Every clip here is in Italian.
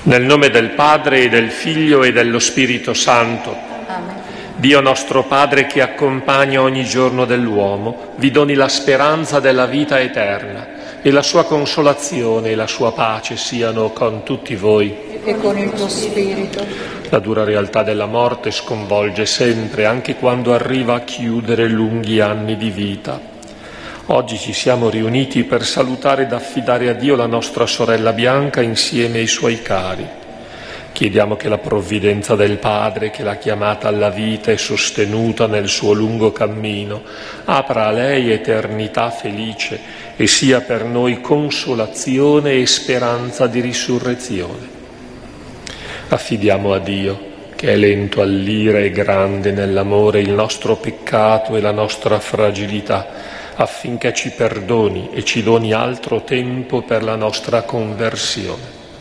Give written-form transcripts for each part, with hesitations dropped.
Nel nome del Padre e del Figlio e dello Spirito Santo. Amen. Dio nostro Padre, che accompagna ogni giorno dell'uomo, vi doni la speranza della vita eterna e la sua consolazione e la sua pace siano con tutti voi. E con il tuo spirito. La dura realtà della morte sconvolge sempre, anche quando arriva a chiudere lunghi anni di vita. Oggi ci siamo riuniti per salutare ed affidare a Dio la nostra sorella Bianca insieme ai suoi cari. Chiediamo che la provvidenza del Padre, che l'ha chiamata alla vita e sostenuta nel suo lungo cammino, apra a lei eternità felice e sia per noi consolazione e speranza di risurrezione. Affidiamo a Dio, che è lento all'ira e grande nell'amore, il nostro peccato e la nostra fragilità, affinché ci perdoni e ci doni altro tempo per la nostra conversione.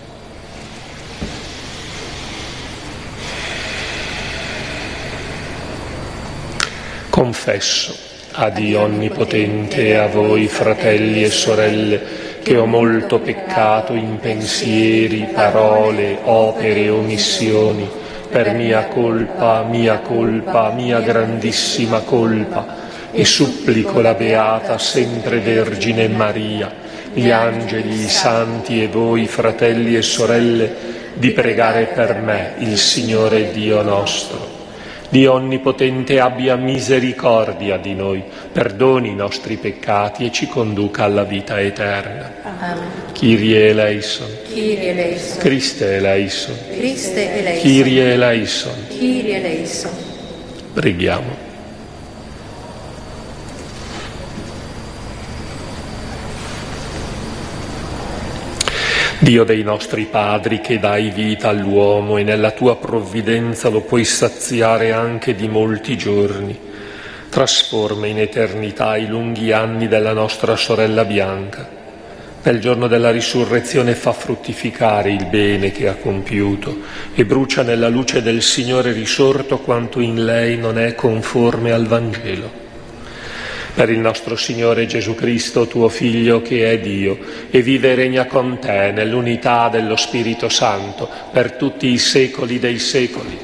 Confesso a Dio Onnipotente e a voi, fratelli e sorelle, che ho molto peccato in pensieri, parole, opere e omissioni, per mia colpa, mia grandissima colpa, e supplico la Beata sempre Vergine Maria, gli angeli, i santi e voi, fratelli e sorelle, di pregare per me, il Signore Dio nostro. Dio Onnipotente abbia misericordia di noi, perdoni i nostri peccati e ci conduca alla vita eterna. Amen. Kyrie eleison. Kyrie eleison. Christe eleison. Christe eleison. Kyrie eleison. Kyrie eleison. Preghiamo. Dio dei nostri padri, che dai vita all'uomo e nella tua provvidenza lo puoi saziare anche di molti giorni, trasforma in eternità i lunghi anni della nostra sorella Bianca. Nel giorno della risurrezione fa fruttificare il bene che ha compiuto e brucia nella luce del Signore risorto quanto in lei non è conforme al Vangelo. Per il nostro Signore Gesù Cristo, tuo Figlio, che è Dio, e vive e regna con te nell'unità dello Spirito Santo, per tutti i secoli dei secoli.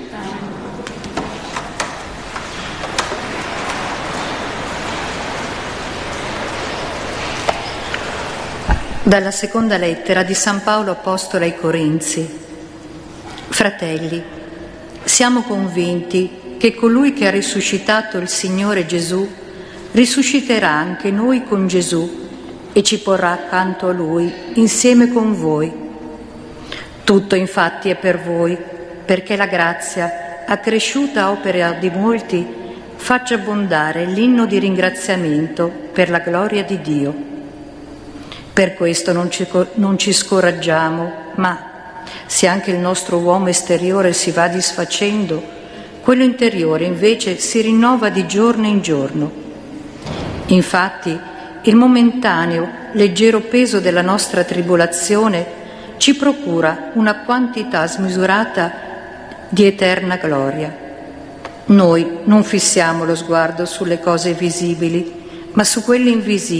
Dalla seconda lettera di San Paolo Apostolo ai Corinzi. Fratelli, siamo convinti che colui che ha risuscitato il Signore Gesù risusciterà anche noi con Gesù e ci porrà accanto a Lui, insieme con voi. Tutto infatti è per voi, perché la grazia, accresciuta a opera di molti, faccia abbondare l'inno di ringraziamento per la gloria di Dio. Per questo non ci scoraggiamo, ma se anche il nostro uomo esteriore si va disfacendo, quello interiore invece si rinnova di giorno in giorno. Infatti, il momentaneo, leggero peso della nostra tribolazione ci procura una quantità smisurata di eterna gloria. Noi non fissiamo lo sguardo sulle cose visibili, ma su quelle invisibili,